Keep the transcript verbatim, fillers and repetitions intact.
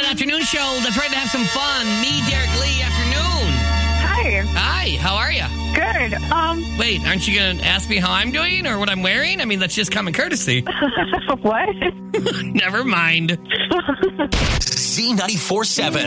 afternoon show. Let's try to have some fun. Me, Derek Lee, afternoon. Hi. Hi, how are you? Good. Um. Wait, aren't you going to ask me how I'm doing or what I'm wearing? I mean, that's just common courtesy. What? Never mind. Z ninety-four seven.